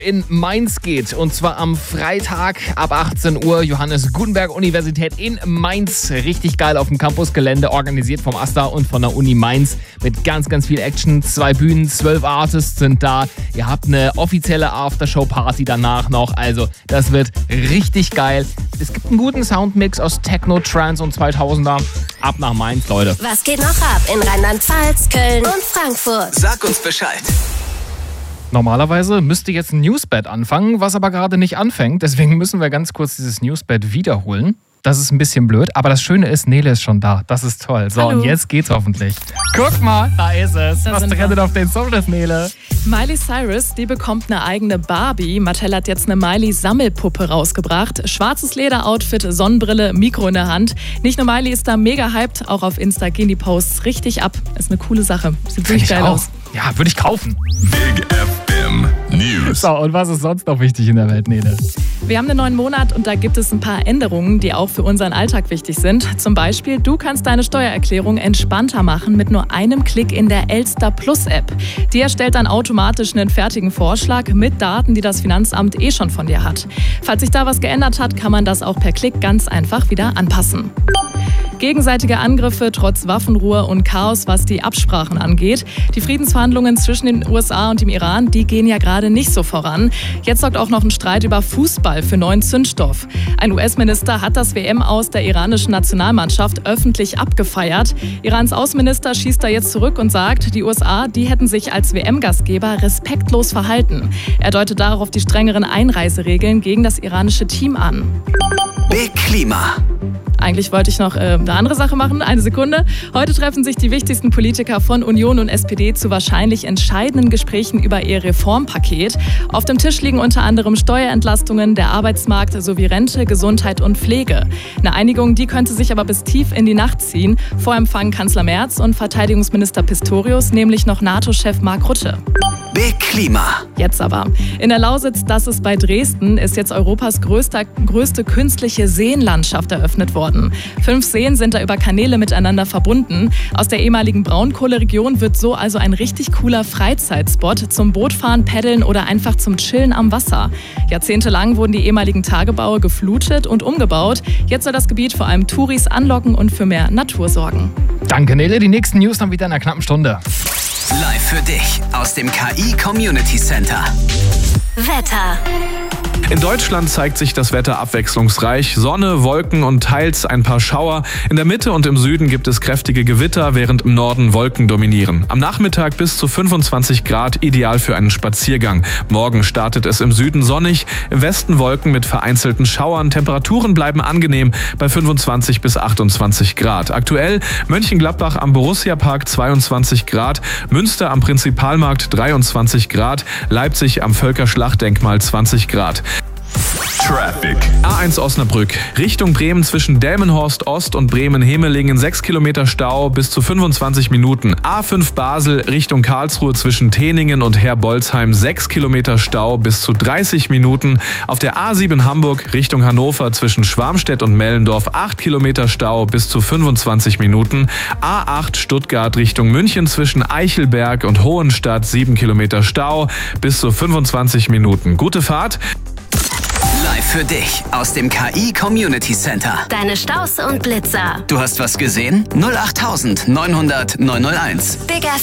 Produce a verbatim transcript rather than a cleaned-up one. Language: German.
in Mainz geht. Und zwar am Freitag ab achtzehn Uhr. Johannes Gutenberg Universität in Mainz. Richtig geil auf dem Campusgelände. Organisiert vom AStA und von der Uni Mainz. Mit ganz, ganz viel Action. Zwei Bühnen, zwölf Artists sind da. Ihr habt eine offizielle Aftershow-Party danach noch. Also das wird richtig geil. Es gibt einen guten Soundmix aus Techno, Trance und zweitausender. Ab nach Mainz, Leute. Was geht noch ab in Rheinland-Pfalz, Köln und Frankfurt? Sag uns Bescheid. Normalerweise müsste jetzt ein Newsbed anfangen, was aber gerade nicht anfängt. Deswegen müssen wir ganz kurz dieses Newsbed wiederholen. Das ist ein bisschen blöd, aber das Schöne ist, Nele ist schon da. Das ist toll. So, Hallo. Und jetzt geht's hoffentlich. Guck mal, da ist es. Da Was sind trennt wir. auf den Socials, Nele? Miley Cyrus, die bekommt eine eigene Barbie. Mattel hat jetzt eine Miley-Sammelpuppe rausgebracht. Schwarzes Lederoutfit, Sonnenbrille, Mikro in der Hand. Nicht nur Miley ist da mega hyped, auch auf Insta gehen die Posts richtig ab. Ist eine coole Sache. Sieht wirklich geil aus. Ja, würde ich kaufen. Big F M News. So, und was ist sonst noch wichtig in der Welt, Nele? Wir haben einen neuen Monat und da gibt es ein paar Änderungen, die auch für unseren Alltag wichtig sind. Zum Beispiel, du kannst deine Steuererklärung entspannter machen mit nur einem Klick in der Elster Plus App. Die erstellt dann automatisch einen fertigen Vorschlag mit Daten, die das Finanzamt eh schon von dir hat. Falls sich da was geändert hat, kann man das auch per Klick ganz einfach wieder anpassen. Gegenseitige Angriffe trotz Waffenruhe und Chaos, was die Absprachen angeht. Die Friedensverhandlungen zwischen den U S A und dem Iran, die gehen ja gerade nicht so voran. Jetzt sorgt auch noch ein Streit über Fußball für neuen Zündstoff. Ein U S-Minister hat das W M-Aus der iranischen Nationalmannschaft öffentlich abgefeiert. Irans Außenminister schießt da jetzt zurück und sagt, die U S A, die hätten sich als W M-Gastgeber respektlos verhalten. Er deutet darauf die strengeren Einreiseregeln gegen das iranische Team an. Big Klima. Eigentlich wollte ich noch äh, eine andere Sache machen. Eine Sekunde. Heute treffen sich die wichtigsten Politiker von Union und S P D zu wahrscheinlich entscheidenden Gesprächen über ihr Reformpaket. Auf dem Tisch liegen unter anderem Steuerentlastungen, der Arbeitsmarkt sowie Rente, Gesundheit und Pflege. Eine Einigung, die könnte sich aber bis tief in die Nacht ziehen. Vor empfangen Kanzler Merz und Verteidigungsminister Pistorius, nämlich noch NATO-Chef Mark Rutte. Big Klima. Jetzt aber. In der Lausitz, das ist bei Dresden, ist jetzt Europas größter, größte künstliche Seenlandschaft eröffnet worden. Fünf Seen sind da über Kanäle miteinander verbunden. Aus der ehemaligen Braunkohleregion wird so also ein richtig cooler Freizeitspot zum Bootfahren, Paddeln oder einfach zum Chillen am Wasser. Jahrzehntelang wurden die ehemaligen Tagebaue geflutet und umgebaut. Jetzt soll das Gebiet vor allem Touris anlocken und für mehr Natur sorgen. Danke, Nele. Die nächsten News dann wieder in einer knappen Stunde. Live für dich aus dem K I Community Center. Wetter. In Deutschland zeigt sich das Wetter abwechslungsreich. Sonne, Wolken und teils ein paar Schauer. In der Mitte und im Süden gibt es kräftige Gewitter, während im Norden Wolken dominieren. Am Nachmittag bis zu fünfundzwanzig Grad, ideal für einen Spaziergang. Morgen startet es im Süden sonnig, im Westen Wolken mit vereinzelten Schauern. Temperaturen bleiben angenehm bei fünfundzwanzig bis achtundzwanzig Grad. Aktuell Mönchengladbach am Borussia-Park zweiundzwanzig Grad, Münster am Prinzipalmarkt dreiundzwanzig Grad, Leipzig am Völkerschlachtdenkmal zwanzig Grad. Traffic. A eins Osnabrück. Richtung Bremen zwischen Delmenhorst Ost und Bremen-Hemelingen sechs Kilometer Stau bis zu fünfundzwanzig Minuten. A fünf Basel Richtung Karlsruhe zwischen Teningen und Herbolzheim sechs Kilometer Stau bis zu dreißig Minuten. Auf der A sieben Hamburg Richtung Hannover zwischen Schwarmstedt und Mellendorf acht Kilometer Stau bis zu fünfundzwanzig Minuten. A acht Stuttgart Richtung München zwischen Eichelberg und Hohenstadt sieben Kilometer Stau bis zu fünfundzwanzig Minuten. Gute Fahrt. Live für dich aus dem K I Community Center. Deine Staus und Blitzer. Du hast was gesehen? null acht neunhundert neunhunderteins. Big F